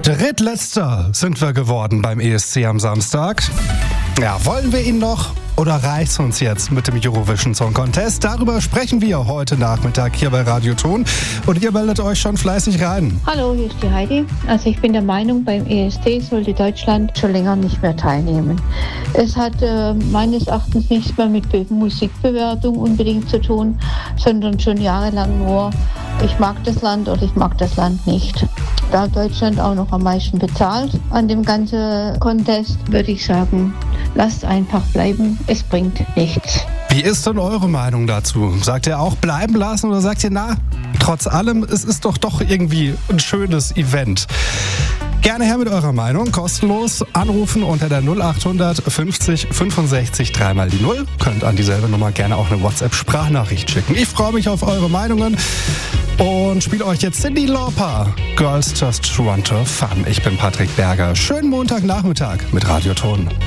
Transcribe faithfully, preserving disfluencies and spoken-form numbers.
Drittletzter sind wir geworden beim E S C am Samstag. Ja, wollen wir ihn noch oder reicht's uns jetzt mit dem Eurovision Song Contest? Darüber sprechen wir heute Nachmittag hier bei Radio Ton und ihr meldet euch schon fleißig rein. Hallo, hier ist die Heidi. Also ich bin der Meinung, beim E S C sollte Deutschland schon länger nicht mehr teilnehmen. Es hat äh, meines Erachtens nichts mehr mit Musikbewertung unbedingt zu tun, sondern schon jahrelang nur, ich mag das Land oder ich mag das Land nicht. Da Deutschland auch noch am meisten bezahlt an dem ganzen Contest, würde ich sagen, lasst einfach bleiben, es bringt nichts. Wie ist denn eure Meinung dazu? Sagt ihr auch bleiben lassen oder sagt ihr, na, trotz allem, es ist doch doch irgendwie ein schönes Event? Gerne her mit eurer Meinung, kostenlos anrufen unter der null acht hundert fünfzig fünfundsechzig dreimal die null. Könnt an dieselbe Nummer gerne auch eine WhatsApp-Sprachnachricht schicken. Ich freue mich auf eure Meinungen und spiele euch jetzt Cyndi Lauper, Girls Just Want to Fun. Ich bin Patrick Berger. Schönen Montagnachmittag mit Radio Ton.